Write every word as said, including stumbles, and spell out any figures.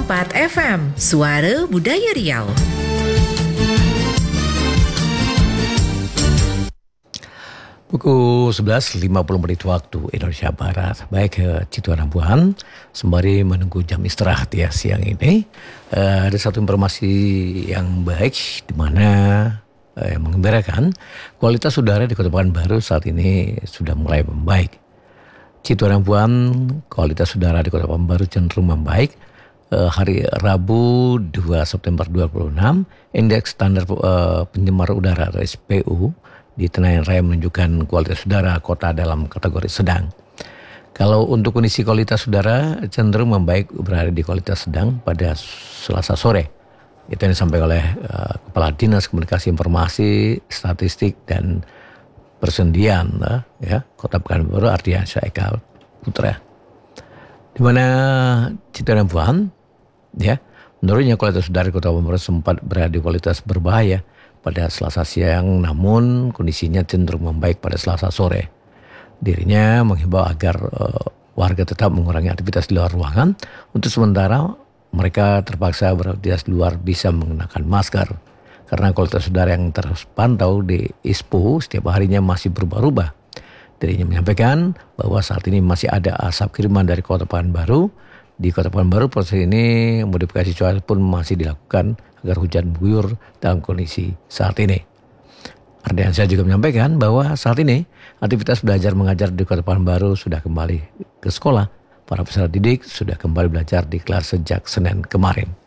empat F M, Suara Budaya Riau. Pukul sebelas lima puluh menit waktu Indonesia Barat. Baik, Cituan Rambuan, sembari menunggu jam istirahat ya siang ini. Uh, ada satu informasi yang baik di mana uh, yang mengembirakan, kualitas udara di Kota Pekanbaru saat ini sudah mulai membaik. Cituan Rambuan, kualitas udara di Kota Pekanbaru cenderung membaik. Uh, hari Rabu dua September dua ribu dua puluh enam, indeks standar uh, pencemar udara atau S P U di Tenayan Raya menunjukkan kualitas udara kota dalam kategori sedang. Kalau untuk kondisi kualitas udara cenderung membaik berada di kualitas sedang pada Selasa sore. Itu yang disampaikan oleh uh, Kepala Dinas Komunikasi Informasi, Statistik dan Persendian uh, ya, Kota Pekanbaru Ardiansyah Eka Putra. Di mana Cituan Rambuan ya, menurutnya kualitas udara di Kota Pekanbaru sempat berada di kualitas berbahaya pada Selasa siang, namun kondisinya cenderung membaik pada Selasa sore. Dirinya menghimbau agar uh, warga tetap mengurangi aktivitas di luar ruangan. Untuk sementara, mereka terpaksa beraktivitas di luar bisa mengenakan masker. Karena kualitas udara yang terpantau di I S P U setiap harinya masih berubah-ubah. Dirinya menyampaikan bahwa saat ini masih ada asap kiriman dari Kota Pekanbaru. Di Kota Pekanbaru proses ini modifikasi cuaca pun masih dilakukan agar hujan mengguyur dalam kondisi saat ini. Ardiansyah juga menyampaikan bahwa saat ini aktivitas belajar mengajar di Kota Pekanbaru sudah kembali ke sekolah. Para peserta didik sudah kembali belajar di kelas sejak Senin kemarin.